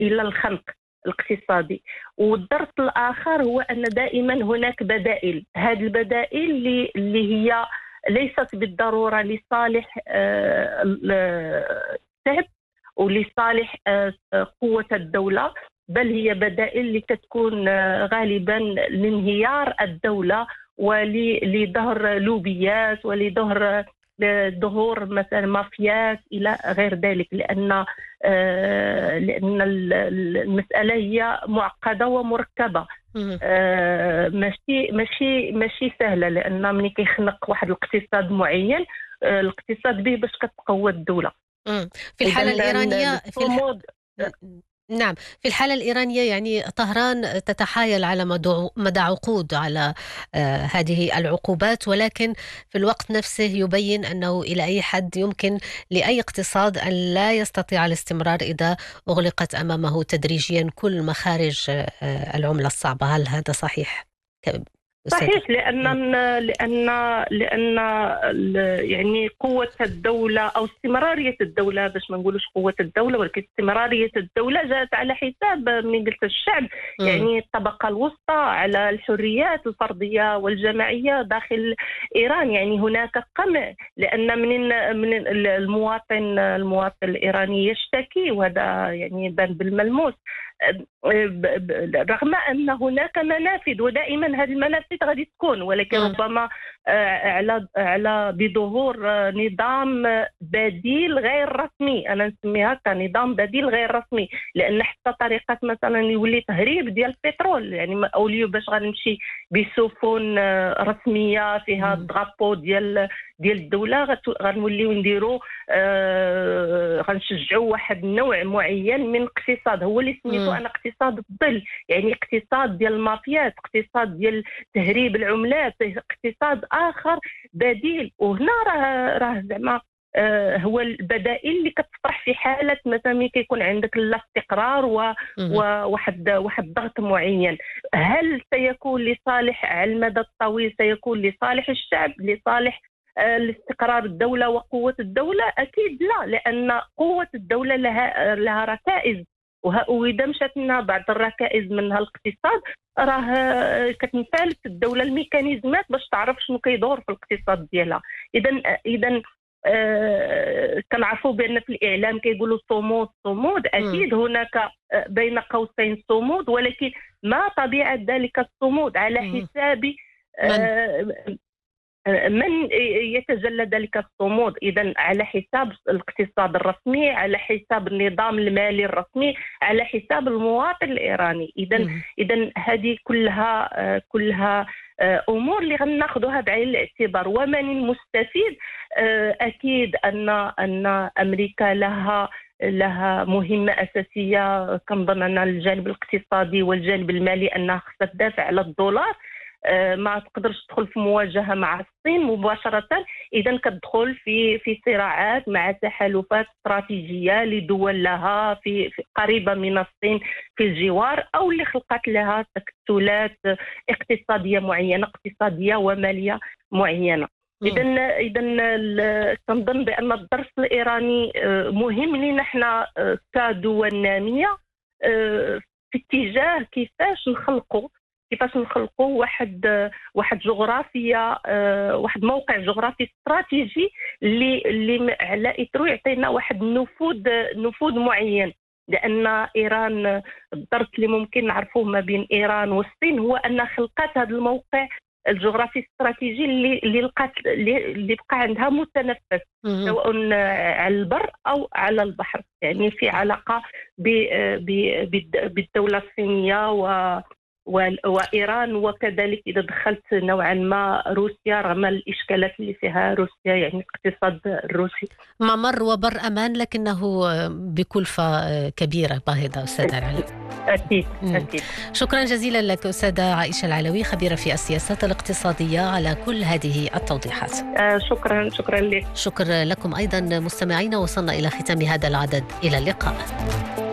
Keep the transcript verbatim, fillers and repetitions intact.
إلى الخنق الاقتصادي. والدرس الآخر هو أن دائما هناك بدائل. هذه البدائل اللي, اللي هي ليست بالضرورة لصالح الشعب ولصالح قوة الدولة، بل هي بدائل اللي كتكون غالبا لانهيار الدولة ولظهر لوبيات ولظهر ظهور مثلا مافيات إلى غير ذلك، لأن آه لأن المسألة هي معقدة ومركبة. آه ماشي ماشي ماشي سهلة، لأن ملي كيخنق واحد الاقتصاد معين آه الاقتصاد به باش كتقوى الدولة. في الحالة الإيرانية في الح... نعم، في الحالة الإيرانية يعني طهران تتحايل على مدى عقود على آه هذه العقوبات، ولكن في الوقت نفسه يبين أنه إلى أي حد يمكن لأي اقتصاد أن لا يستطيع الاستمرار إذا أغلقت أمامه تدريجيا كل مخارج آه العملة الصعبة. هل هذا صحيح؟ صحيح، لأن لأن لأن يعني قوة الدولة أو استمرارية الدولة، باش ما نقولوش قوة الدولة ولكن استمرارية الدولة جاءت على حساب من قلت الشعب، م. يعني الطبقة الوسطى، على الحريات الفردية والجماعية داخل إيران. يعني هناك قمع، لأن من من المواطن المواطن الإيراني يشتكي، وهذا يعني بان بالملموس، رغم أن هناك منافذ ودائما هذه المنافذ غادي تكون، ولكن ربما على على بظهور نظام بديل غير رسمي. أنا نسميها كنظام بديل غير رسمي، لأن حتى طريقة مثلا يولي تهريب ديال البترول، يعني أوليو باش غنمشي بسفن رسمية فيها الدرابو ديال ديال الدولة، غنوليو نديرو آه غنشجعوا واحد النوع معين من الاقتصاد هو اللي سميتو انا اقتصاد الظل، يعني اقتصاد ديال المافيات، اقتصاد ديال تهريب العملات، اقتصاد اخر بديل. وهنا راه راه زعما آه هو البدائل اللي كتطرح في حاله مثلا ملي كيكون عندك لا استقرار وواحد واحد الضغط معين. هل سيكون لصالح على المدى الطويل، سيكون لصالح الشعب، لصالح الاستقرار الدولة وقوة الدولة؟ أكيد لا، لأن قوة الدولة لها لها ركائز، وإذا مشات لنا بعض الركائز منها الاقتصاد راه كتنفالت الدولة الميكانيزمات باش تعرف شنو كيدور في الاقتصاد ديالها. إذا إذا آه كنعرفوا بأن في الإعلام كيقولوا صمود صمود، أكيد هناك بين قوسين صمود، ولكن ما طبيعة ذلك الصمود؟ على حساب آه من يتجلى ذلك الصمود؟ إذن على حساب الاقتصاد الرسمي، على حساب النظام المالي الرسمي، على حساب المواطن الإيراني. إذن إذن هذه كلها كلها أمور اللي غناخذوها بعين الاعتبار. ومن المستفيد؟ أكيد أن أن أمريكا لها لها مهمة أساسية، كنظن أن الجانب الاقتصادي والجانب المالي أنها خصها تدافع على الدولار، ما تقدرش تدخل في مواجهة مع الصين مباشرة. إذن كتدخل في في صراعات مع تحالفات استراتيجية لدول لها في, في قريبة من الصين في الجوار، أو اللي خلقت لها تكتلات اقتصادية معينة، اقتصادية ومالية معينة. إذن إذن كنظن بأن الدرس الإيراني مهم لنا احنا كدول نامية في اتجاه كيفاش نخلقوا كيفاش نخلقوا واحد واحد جغرافيا، واحد موقع جغرافي استراتيجي اللي اللي على اثره يعطينا واحد النفوذ نفوذ معين. لان ايران الدرس اللي ممكن نعرفوه ما بين ايران والصين هو ان خلقت هذا الموقع الجغرافي الاستراتيجي اللي اللي لقات اللي بقى عندها متنفس سواء على البر او على البحر، يعني في علاقه بالدوله الصينيه و وإيران، وكذلك إذا دخلت نوعا ما روسيا رغم الإشكالات اللي فيها روسيا، يعني الاقتصاد الروسي ممر وبر أمان، لكنه بكلفة كبيرة باهظة. أستاذة العلوي، أكيد أكيد. شكرا جزيلا لك أستاذة عائشة العلوي، خبيرة في السياسات الاقتصادية، على كل هذه التوضيحات. آه شكرا شكرا لك. شكرا لكم أيضا مستمعين، وصلنا إلى ختام هذا العدد، إلى اللقاء.